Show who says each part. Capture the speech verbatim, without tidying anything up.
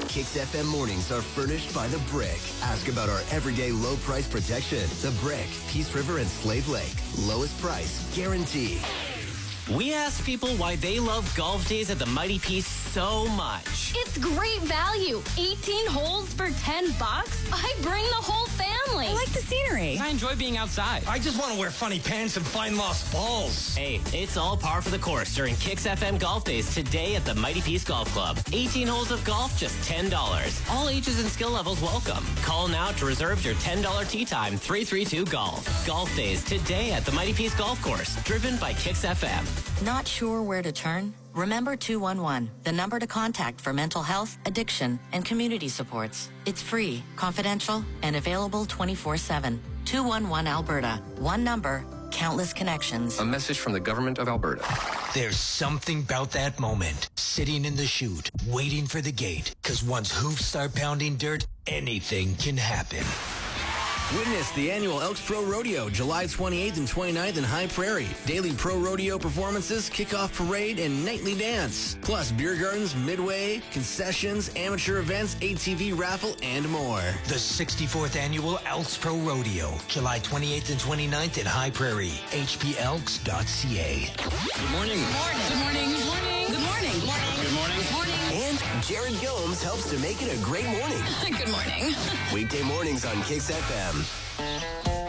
Speaker 1: Kicks F M mornings are furnished by The Brick. Ask about our everyday low price protection. The Brick, Peace River and Slave Lake. Lowest price, guaranteed.
Speaker 2: We ask people why they love golf days at the Mighty Peace so much.
Speaker 3: It's great value. eighteen holes for ten bucks. I bring the whole family.
Speaker 4: I like the scenery.
Speaker 2: I enjoy being outside.
Speaker 5: I just want to wear funny pants and find lost balls.
Speaker 2: Hey, it's all par for the course during Kicks F M golf days today at the Mighty Peace Golf Club. eighteen holes of golf, just ten dollars. All ages and skill levels welcome. Call now to reserve your ten dollar tee time, three three two golf. Golf days today at the Mighty Peace Golf Course, driven by Kicks F M.
Speaker 6: Not sure where to turn? Remember two one one, the number to contact for mental health, addiction, and community supports. It's free, confidential, and available twenty-four seven. two one one Alberta. One number, countless connections.
Speaker 7: A message from the government of Alberta.
Speaker 8: There's something about that moment, sitting in the chute, waiting for the gate, because once hoofs start pounding dirt, anything can happen.
Speaker 1: Witness the annual Elks Pro Rodeo, July twenty-eighth and twenty-ninth in High Prairie. Daily pro rodeo performances, kickoff parade, and nightly dance. Plus beer gardens, midway, concessions, amateur events, A T V raffle, and more.
Speaker 8: The sixty-fourth Annual Elks Pro Rodeo, July twenty-eighth and twenty-ninth in High Prairie. H P elks dot c a.
Speaker 1: Good morning.
Speaker 4: Good morning. Good morning. Good morning. Good morning. Good morning.
Speaker 1: Good morning.
Speaker 4: Good morning.
Speaker 1: And Jared Gomes helps to make it a great morning.
Speaker 4: Good morning.
Speaker 1: Weekday mornings on Kicks F M.